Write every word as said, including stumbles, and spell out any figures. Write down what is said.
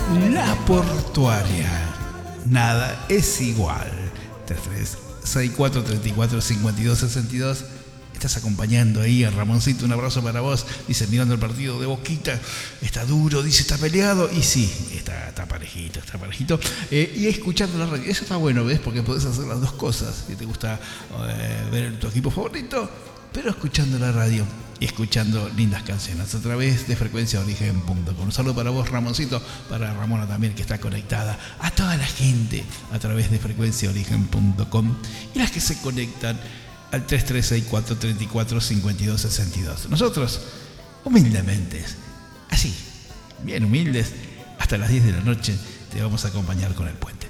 La Portuaria. Nada es igual. tres tres seis cuatro tres cuatro cinco dos seis dos. Estás acompañando ahí a Ramoncito, un abrazo para vos. Dice, mirando el partido de Boquita, está duro, dice, está peleado. Y sí, está, está parejito, está parejito. Eh, y escuchando la radio, eso está bueno, ¿ves? Porque podés hacer las dos cosas. Si te gusta eh, ver tu equipo favorito, pero escuchando la radio y escuchando lindas canciones a través de frecuencia origen punto com. Un saludo para vos, Ramoncito, para Ramona también, que está conectada, a toda la gente a través de frecuencia origen punto com y las que se conectan al tres tres seis cuatro tres cuatro cinco dos seis dos. Nosotros, humildemente, así, bien humildes, hasta las diez de la noche, te vamos a acompañar con el puente.